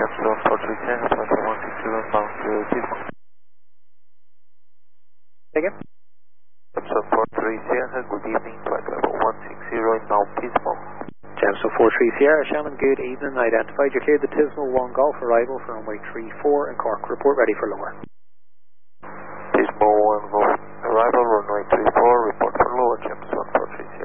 743 Sierra, Delta 160 bound to Tismo. Again? 743 Sierra, good evening, flight level 160 inbound Tismo. Gemstone 43 Sierra, Shannon, good evening. Identified, you cleared the Tismo 1 Golf arrival for runway 34 in Cork. Report ready for lower.